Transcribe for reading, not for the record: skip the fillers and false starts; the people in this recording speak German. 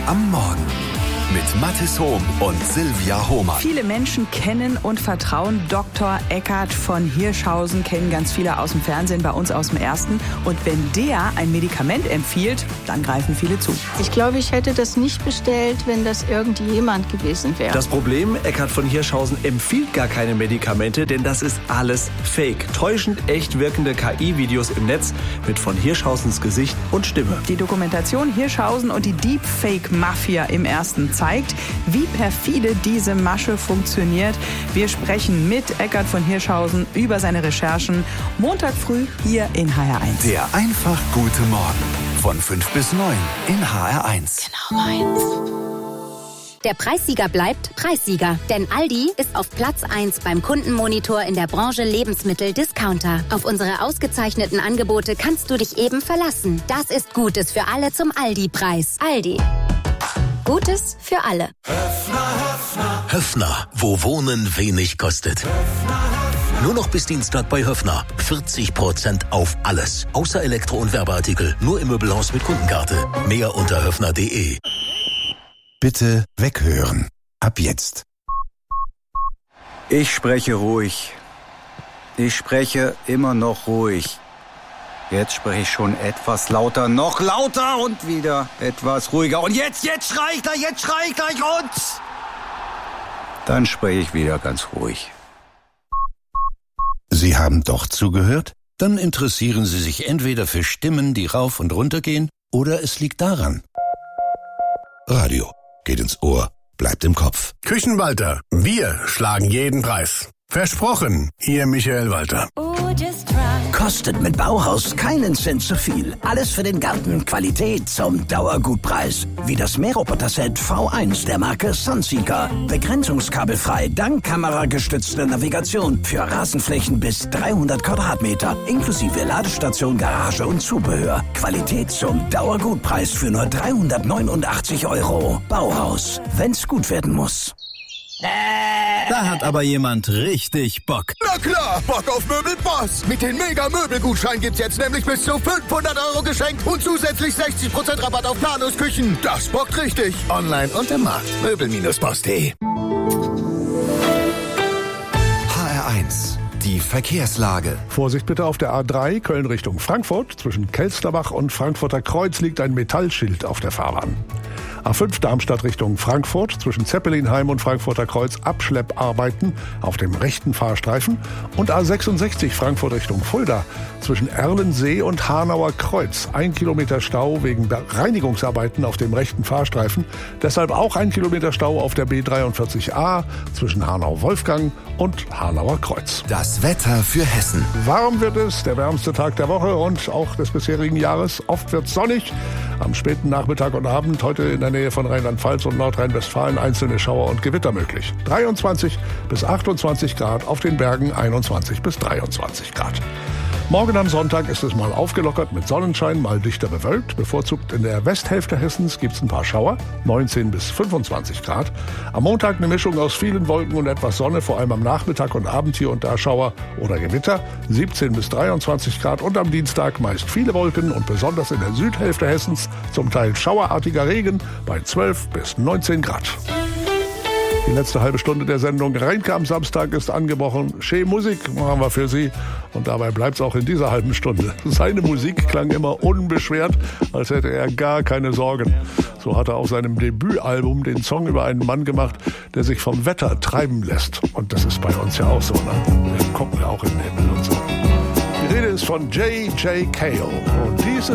am Morgen mit Mathis Hohm und Silvia Hohmann. Viele Menschen kennen und vertrauen Dr. Eckhard von Hirschhausen, kennen ganz viele aus dem Fernsehen, bei uns aus dem Ersten. Und wenn der ein Medikament empfiehlt, dann greifen viele zu. Ich glaube, ich hätte das nicht bestellt, wenn das irgendjemand gewesen wäre. Das Problem, Eckhard von Hirschhausen empfiehlt gar keine Medikamente, denn das ist alles Fake. Täuschend echt wirkende KI-Videos im Netz mit von Hirschhausens Gesicht und Stimme. Die Dokumentation Hirschhausen und die Deepfake-Mafia im Ersten zeigt, wie perfide diese Masche funktioniert. Wir sprechen mit Eckhard von Hirschhausen über seine Recherchen. Montag früh hier in HR1. Der einfach gute Morgen von 5 bis 9 in HR1. Genau meins. Der Preissieger bleibt Preissieger, denn Aldi ist auf Platz 1 beim Kundenmonitor in der Branche Lebensmittel-Discounter. Auf unsere ausgezeichneten Angebote kannst du dich eben verlassen. Das ist Gutes für alle zum Aldi-Preis. Aldi. Gutes für alle. Höffner, wo Wohnen wenig kostet. Nur noch bis Dienstag bei Höffner. 40% auf alles. Außer Elektro- und Werbeartikel. Nur im Möbelhaus mit Kundenkarte. Mehr unter höffner.de. Bitte weghören. Ab jetzt. Ich spreche ruhig. Ich spreche immer noch ruhig. Jetzt spreche ich schon etwas lauter, noch lauter und wieder etwas ruhiger. Und jetzt schrei ich gleich und... Dann spreche ich wieder ganz ruhig. Sie haben doch zugehört? Dann interessieren Sie sich entweder für Stimmen, die rauf und runter gehen, oder es liegt daran. Radio geht ins Ohr, bleibt im Kopf. Küchenwalter, wir schlagen jeden Preis. Versprochen, Ihr Michael Walter. Kostet mit Bauhaus keinen Cent zu viel. Alles für den Garten, Qualität zum Dauergutpreis. Wie das Mähroboter-Set V1 der Marke Sunseeker. Begrenzungskabelfrei, dank kameragestützter Navigation für Rasenflächen bis 300 Quadratmeter. Inklusive Ladestation, Garage und Zubehör. Qualität zum Dauergutpreis für nur 389 €. Bauhaus, wenn's gut werden muss. Da hat aber jemand richtig Bock. Na klar, Bock auf Möbelboss. Mit den Mega-Möbelgutschein gibt's jetzt nämlich bis zu 500 € geschenkt und zusätzlich 60% Rabatt auf Planungsküchen. Das bockt richtig. Online und im Markt. Möbel-boss.de. HR1, die Verkehrslage. Vorsicht bitte auf der A3 Köln Richtung Frankfurt. Zwischen Kelsterbach und Frankfurter Kreuz liegt ein Metallschild auf der Fahrbahn. A5 Darmstadt Richtung Frankfurt, zwischen Zeppelinheim und Frankfurter Kreuz Abschlepparbeiten auf dem rechten Fahrstreifen. Und A66 Frankfurt Richtung Fulda, zwischen Erlensee und Hanauer Kreuz 1 Kilometer Stau wegen Reinigungsarbeiten auf dem rechten Fahrstreifen. Deshalb auch 1 Kilometer Stau auf der B43a zwischen Hanau-Wolfgang und Hanauer Kreuz. Das Wetter für Hessen. Warm wird es, der wärmste Tag der Woche und auch des bisherigen Jahres. Oft wird es sonnig. Am späten Nachmittag und Abend heute in der Nähe von Rheinland-Pfalz und Nordrhein-Westfalen einzelne Schauer und Gewitter möglich. 23 bis 28 Grad, auf den Bergen 21 bis 23 Grad. Morgen am Sonntag ist es mal aufgelockert mit Sonnenschein, mal dichter bewölkt. Bevorzugt in der Westhälfte Hessens gibt es ein paar Schauer, 19 bis 25 Grad. Am Montag eine Mischung aus vielen Wolken und etwas Sonne, vor allem am Nachmittag und Abend hier und da Schauer oder Gewitter, 17 bis 23 Grad. Und am Dienstag meist viele Wolken und besonders in der Südhälfte Hessens zum Teil schauerartiger Regen bei 12 bis 19 Grad. Die letzte halbe Stunde der Sendung Reinke am Samstag ist angebrochen. Schöne Musik machen wir für Sie. Und dabei bleibt's auch in dieser halben Stunde. Seine Musik klang immer unbeschwert, als hätte er gar keine Sorgen. So hat er auf seinem Debütalbum den Song über einen Mann gemacht, der sich vom Wetter treiben lässt. Und das ist bei uns ja auch so. Ne? Wir gucken ja auch in den Himmel und so. Die Rede ist von J.J. Cale. Und dies ist